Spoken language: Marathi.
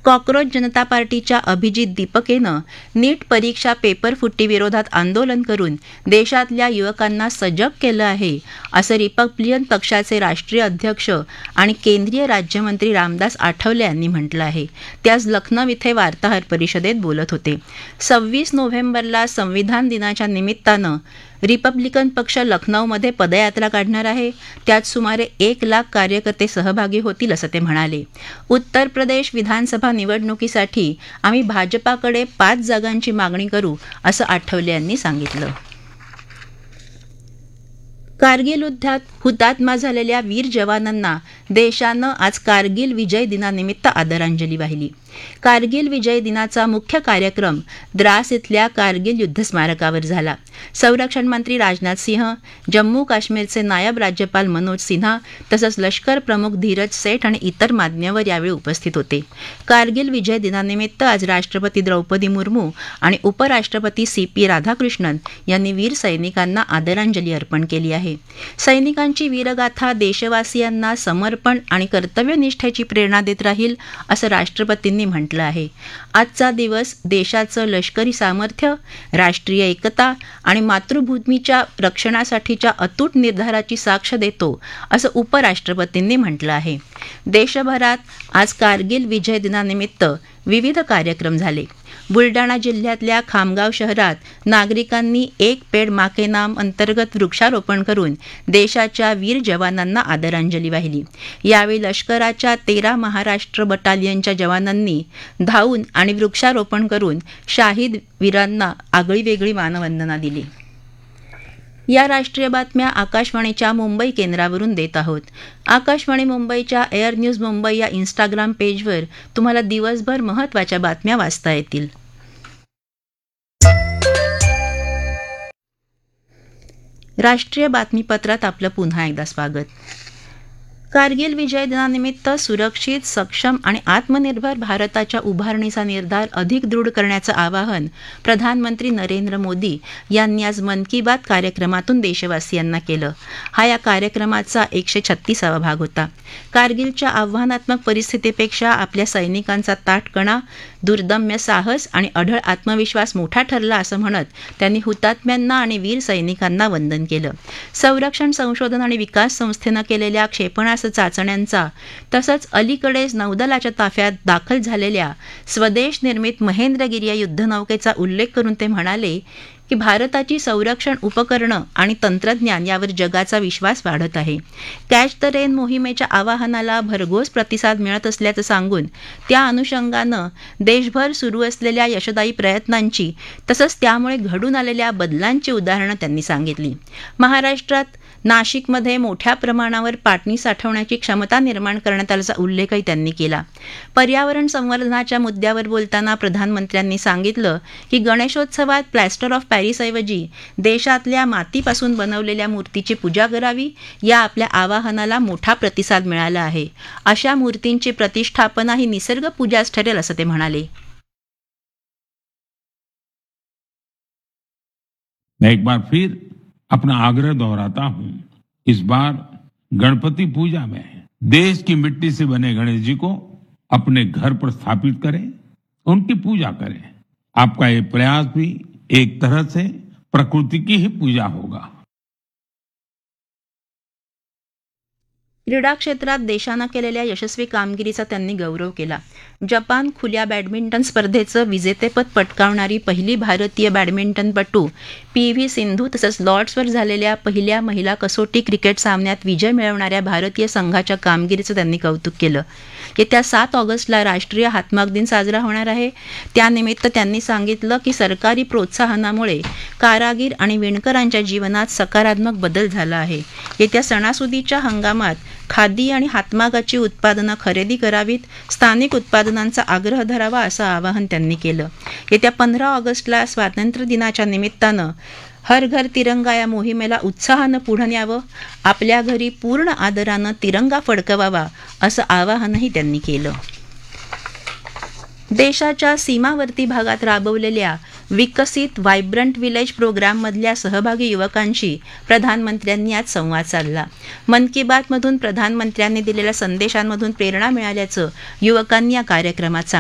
कॉक्रोच जनता पार्टीच्या अभिजित दीपकेनं नीट परीक्षा पेपर फुटीविरोधात आंदोलन करून देशातल्या युवकांना सजग केलं आहे, असं रिपब्लिकन पक्षाचे राष्ट्रीय अध्यक्ष आणि केंद्रीय राज्यमंत्री रामदास आठवले यांनी म्हटलं आहे. ते आज लखनौ इथे वार्ताहर परिषदेत बोलत होते. 26 नोव्हेंबरला संविधान दिनाच्या निमित्तानं रिपब्लिकन पक्ष लखनौमध्ये पदयात्रा काढणार आहे. त्यात सुमारे 1 लाख कार्यकर्ते सहभागी होतील, असं ते म्हणाले. उत्तर प्रदेश विधानसभा निवडणुकीसाठी आम्ही भाजपाकडे 5 जागांची मागणी करू, असं आठवले यांनी सांगितलं. कारगिल युद्धात हुतात्मा झालेल्या वीर जवानांना देशानं आज कारगिल विजय दिनानिमित्त आदरांजली वाहिली. कारगिल विजय दिनाचा मुख्य कार्यक्रम द्रास इथल्या कारगिल युद्ध स्मारकावर झाला. संरक्षण मंत्री राजनाथ सिंह, जम्मू काश्मीरचे नायब राज्यपाल मनोज सिन्हा तसंच लष्कर प्रमुख धीरज सेठ आणि इतर मान्यवर यावेळी उपस्थित होते. कारगिल विजय दिनानिमित्त आज राष्ट्रपती द्रौपदी मुर्मू आणि उपराष्ट्रपती CP राधाकृष्णन यांनी वीर सैनिकांना आदरांजली अर्पण केली आहे. सैनिकांची वीरगाथा देशवासियांना समर्पण आणि कर्तव्यनिष्ठेची प्रेरणा देत राहील, असं राष्ट्रपतींनी म्हटलं आहे. आजचा दिवस देशाचं लष्करी सामर्थ्य, राष्ट्रीय एकता आणि मातृभूमीच्या रक्षणासाठीच्या अतूट निर्धाराची साक्ष देतो, असं उपराष्ट्रपतींनी म्हटलं आहे. देशभरात आज कारगिल विजय दिनानिमित्त विविध कार्यक्रम झाले. बुलडाणा जिल्ह्यातल्या खामगाव शहरात नागरिकांनी एक पेड मा के नाम अंतर्गत वृक्षारोपण करून देशाच्या वीर जवानांना आदरांजली वाहिली. यावेळी लष्कराच्या 13 महाराष्ट्र बटालियनच्या जवानांनी धावून आणि वृक्षारोपण करून शाहीद वीरांना आगळीवेगळी मानवंदना दिली. या राष्ट्रीय बातम्या आकाशवाणीच्या मुंबई केंद्रावरून देत आहोत. आकाशवाणी मुंबईच्या एअर न्यूज मुंबई या इंस्टाग्राम पेजवर तुम्हाला दिवसभर महत्त्वाच्या बातम्या वाचता येतील. राष्ट्रीय बातमीपत्रात आपलं पुन्हा एकदा स्वागत. कारगिल विजय दिनानिमित्त सुरक्षित, सक्षम आणि आत्मनिर्भर भारताच्या उभारणीचा निर्धार अधिक दृढ करण्याचं आवाहन प्रधानमंत्री नरेंद्र मोदी यांनी आज मन की बात कार्यक्रमातून देशवासियांना केलं. हा या कार्यक्रमाचा 136वा भाग होता. कारगिलच्या आव्हानात्मक परिस्थितीपेक्षा आपल्या सैनिकांचा ताठकणा, दुर्दम्य साहस आणि अढळ आत्मविश्वास मोठा ठरला, असं म्हणत त्यांनी हुतात्म्यांना आणि वीर सैनिकांना वंदन केलं. संरक्षण संशोधन आणि विकास संस्थेनं केलेल्या क्षेपणास्त्र चाचण्यांचा तसंच अलीकडेच नौदलाच्या ताफ्यात दाखल झालेल्या स्वदेश निर्मित महेंद्रगिरी या युद्धनौकेचा उल्लेख करून ते म्हणाले की भारताची संरक्षण उपकरणं आणि तंत्रज्ञान यावर जगाचा विश्वास वाढत आहे. कॅच द रेन मोहिमेच्या आवाहनाला भरघोस प्रतिसाद मिळत असल्याचं सांगून त्या अनुषंगानं देशभर सुरू असलेल्या यशदायी प्रयत्नांची तसंच त्यामुळे घडून आलेल्या बदलांची उदाहरणं त्यांनी सांगितली. महाराष्ट्रात नाशिकमध्ये मोठ्या प्रमाणावर पाटणी साठवण्याची क्षमता निर्माण करण्यात आल्याचा उल्लेखही त्यांनी केला. पर्यावरण संवर्धनाच्या मुद्द्यावर बोलताना प्रधानमंत्र्यांनी सांगितलं की गणेशोत्सवात प्लॅस्टर ऑफ पॅरिसऐवजी देशातल्या मातीपासून बनवलेल्या मूर्तीची पूजा करावी, या आपल्या आवाहनाला मोठा प्रतिसाद मिळाला आहे. अशा मूर्तींची प्रतिष्ठापना ही निसर्ग पूजाच ठरेल, असं ते म्हणाले. एक बार फिर अपना आग्रह दोहराता हूं. इस बार गणपति पूजा में देश की मिट्टी से बने गणेश जी को अपने घर पर स्थापित करें, उनकी पूजा करें. आपका ये प्रयास भी एक तरह से प्रकृति की ही पूजा होगा. क्रीडा क्षेत्रात देशानं केलेल्या यशस्वी कामगिरीचा त्यांनी गौरव केला. जपान खुल्या बॅडमिंटन स्पर्धेचं विजेतेपद पटकावणारी पहिली भारतीय बॅडमिंटनपटू PV सिंधू तसंच लॉर्ड्सवर झालेल्या पहिल्या महिला कसोटी क्रिकेट सामन्यात विजय मिळवणाऱ्या भारतीय संघाच्या कामगिरीचं त्यांनी कौतुक केलं. येत्या 7 ऑगस्टला राष्ट्रीय हातमाग दिन साजरा होणार आहे. त्यानिमित्त त्यांनी सांगितलं की सरकारी प्रोत्साहनामुळे कारागीर आणि विणकरांच्या जीवनात सकारात्मक बदल झाला आहे. येत्या सणासुदीच्या हंगामात खादी आणि हातमागाची उत्पादनं खरेदी करावीत, स्थानिक उत्पादनांचा आग्रह धरावा, असं आवाहन त्यांनी केलं. येत्या 15 ऑगस्टला स्वातंत्र्य दिनाच्या निमित्तानं हर घर तिरंगा या मोहिमेला उत्साहानं पुढे न्यावं, आपल्या घरी पूर्ण आदरानं तिरंगा फडकवावा, असं आवाहनही त्यांनी केलं. देशाच्या सीमावर्ती भागात राबवलेल्या विकसित व्हायब्रंट विलेज प्रोग्राममधल्या सहभागी युवकांशी प्रधानमंत्र्यांनी आज संवाद साधला. मन की बातमधून प्रधानमंत्र्यांनी दिलेल्या संदेशांमधून प्रेरणा मिळाल्याचं युवकांनी या कार्यक्रमात सांगितलं.